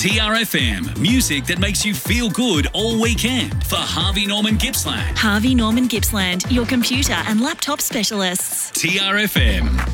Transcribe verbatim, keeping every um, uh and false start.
T R F M, music that makes you feel good all weekend. For Harvey Norman Gippsland. Harvey Norman Gippsland, your computer and laptop specialists. T R F M.